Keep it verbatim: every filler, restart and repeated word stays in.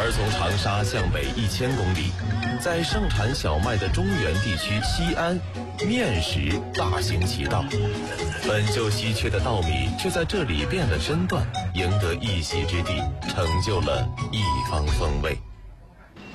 而从长沙向北一千公里，在盛产小麦的中原地区西安，面食大行其道。本就稀缺的稻米，却在这里变了身段，赢得一席之地，成就了一方风味。